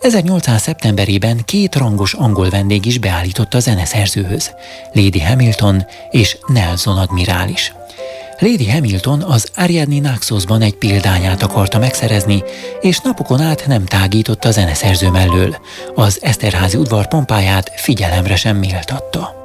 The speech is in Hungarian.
1800. szeptemberében 2 rangos angol vendég is beállított a zeneszerzőhöz, Lady Hamilton és Nelson admirális. Lady Hamilton az Ariadne Naxosban egy példányát akarta megszerezni, és napokon át nem tágította a zeneszerző mellől. Az Eszterházy udvar pompáját figyelemre sem méltatta.